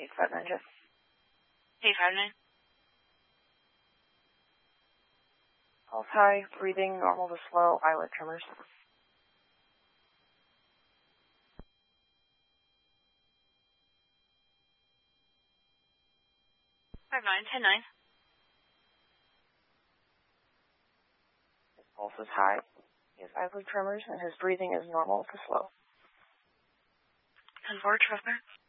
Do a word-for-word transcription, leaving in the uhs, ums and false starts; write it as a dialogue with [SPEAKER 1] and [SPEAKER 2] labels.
[SPEAKER 1] eight five nine, Jeff.
[SPEAKER 2] eight five nine.
[SPEAKER 1] Pulse high, breathing normal to slow, eyelid tremors.
[SPEAKER 2] five nine, ten nine.
[SPEAKER 1] His pulse is high, he has eyelid tremors, and his breathing is normal to slow.
[SPEAKER 2] ten four, Trevor.